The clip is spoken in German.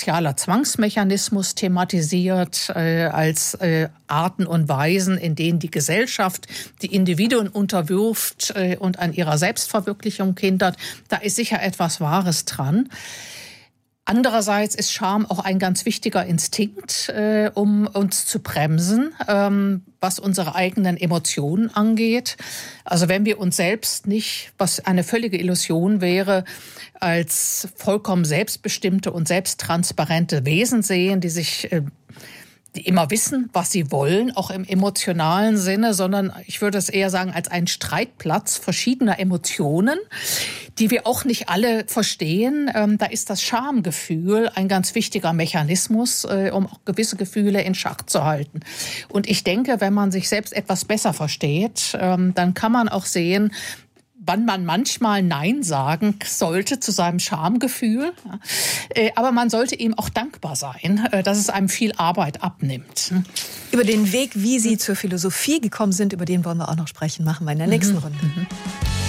sozialer Zwangsmechanismus thematisiert, als Arten und Weisen, in denen die Gesellschaft die Individuen unterwirft und an ihrer Selbstverwirklichung hindert. Da ist sicher etwas Wahres dran. Andererseits ist Scham auch ein ganz wichtiger Instinkt, um uns zu bremsen, was unsere eigenen Emotionen angeht. Also wenn wir uns selbst nicht, was eine völlige Illusion wäre, als vollkommen selbstbestimmte und selbsttransparente Wesen sehen, die immer wissen, was sie wollen, auch im emotionalen Sinne, sondern ich würde es eher sagen als einen Streitplatz verschiedener Emotionen, die wir auch nicht alle verstehen. Da ist das Schamgefühl ein ganz wichtiger Mechanismus, um auch gewisse Gefühle in Schach zu halten. Und ich denke, wenn man sich selbst etwas besser versteht, dann kann man auch sehen, wann man manchmal Nein sagen sollte zu seinem Schamgefühl. Aber man sollte ihm auch dankbar sein, dass es einem viel Arbeit abnimmt. Über den Weg, wie Sie zur Philosophie gekommen sind, über den wollen wir auch noch sprechen. Machen wir in der nächsten Runde.